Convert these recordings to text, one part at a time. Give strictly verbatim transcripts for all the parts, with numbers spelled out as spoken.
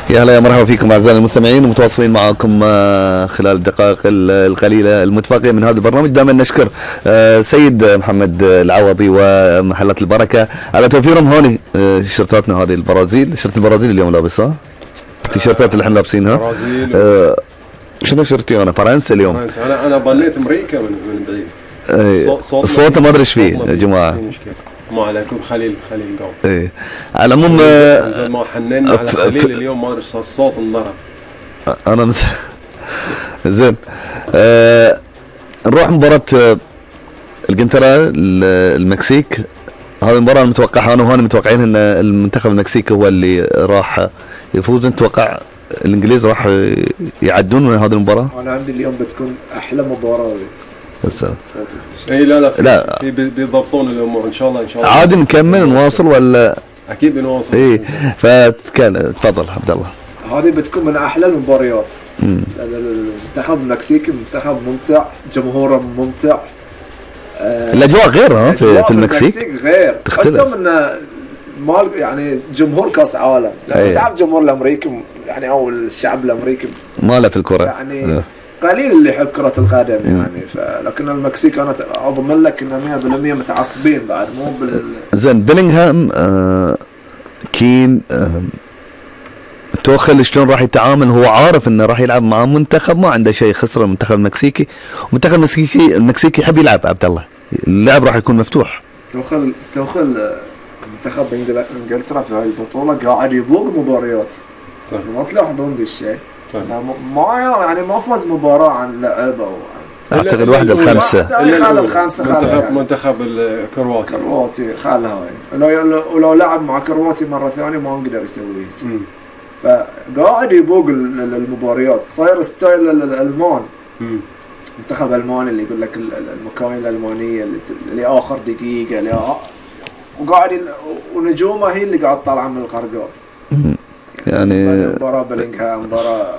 يا هلا يا مرحبا فيكم اعزائي المستمعين، ومتواصلين معكم خلال الدقائق القليله المتبقيه من هذا البرنامج. دائما نشكر سيد محمد العوضي ومحلات البركه على توفيرهم هوني شرطاتنا هذه البرازيل. شرط البرازيل اليوم لابسها التيشيرتات اللي احنا لابسينها برازيل و... شنو شرتي انا فرنسا اليوم؟ فرنسا. انا انا ظنيت امريكا من من بعيد. صوت الصوت ما ادري ايش فيه يا جماعه. ما عليكم خليل خليل قوم. ايه على العموم ما حننا على خليل اليوم، ما ادري الصوت انضرب. انا مس... زين آه... نروح مباراة الجنترا المكسيك. هذه المباراة المتوقعة انا وهاني متوقعين ان المنتخب المكسيكي هو اللي راح يفوز. نتوقع الانجليز راح يعدون من هذه المباراة. انا عندي اليوم بتكون احلى مباراة. بس اي لا لا, لا. في بيضبطون الامور ان شاء الله. ان شاء الله عادي نكمل نواصل ولا اكيد بنواصل. اي فتكلم تفضل عبد الله. هذه بتكون من احلى المباريات. المنتخب المكسيكي منتخب ممتع، جمهوره ممتع. آه الاجواء غير ها في, في المكسيك. المكسيك غير تختلف من مال يعني جمهور كاس عالم. يعني تعرف الجمهور الامريكي يعني او الشعب الامريكي ما له في الكره يعني أه. قليل اللي يحب كرة القدم يعني. لكن المكسيك انا اضمن لك ان مية بالمية متعصبين بعد مو بال زين. بيلينغهام آه كين آه توخل شلون راح يتعامل؟ هو عارف انه راح يلعب مع منتخب ما عنده شيء خسره المنتخب المكسيكي، والمنتخب المكسيكي المكسيكي يحب يلعب. عبد الله اللعب راح يكون مفتوح. توخل توخل منتخب انجلترا في هاي البطوله قاعد يبوق مباريات. ما تلاحظون ذا الشيء؟ ما يعني ما فاز مباراه عن لعبه اعتقد واحده الخمسه خال الخمسه منتخب يعني. منتخب الكرواتي كرواتي خالها هاي. ولو لعب مع كرواتي مره ثانيه ما نقدر يسويه. فقاعد يبوق المباريات. صاير ستايل الالمان. منتخب الماني اللي يقول لك المكاين الالمانيه اللي, اللي اخر دقيقه اللي وقاعد ونجومه هي اللي قاعد طالعه من الخرقات. يعني مباراة بلينغهام، مباراة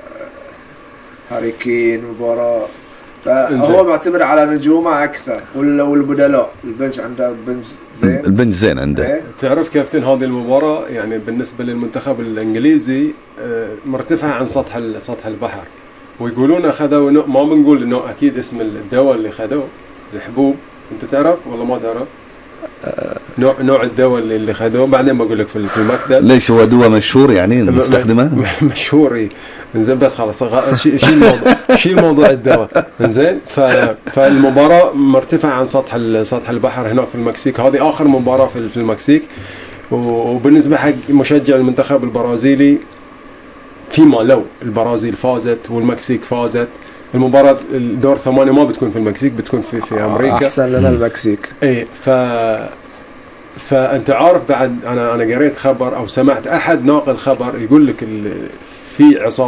هاري كين، مباراة فهو معتمد على نجومه اكثر والبدلاء. البنش عنده بنش زين. البنش زين عنده. ايه؟ تعرف كابتن هذه المباراة يعني بالنسبة للمنتخب الانجليزي مرتفعة عن سطح سطح البحر، ويقولون اخذوا ما بنقول انه اكيد اسم الدواء اللي خذوه الحبوب. انت تعرف والله ما تعرف؟ نوع نوع الدواء اللي اللي خذوه بعدين بقول لك في المكتب. ليش هو دواء مشهور يعني نستخدمه؟ مشهور انزين بس خلاص شيل الموضوع شيل موضوع الدواء انزين. فالمباراه مرتفعه عن سطح سطح البحر هناك في المكسيك. هذه اخر مباراه في المكسيك. وبالنسبه حق مشجع المنتخب البرازيلي، فيما لو البرازيل فازت والمكسيك فازت المباراة الدور ثمانية ما بتكون في المكسيك، بتكون في في أمريكا. أحسن لنا المكسيك. إيه ف فأنت عارف بعد أنا أنا قريت خبر أو سمعت أحد ناقل خبر يقول لك في عصابة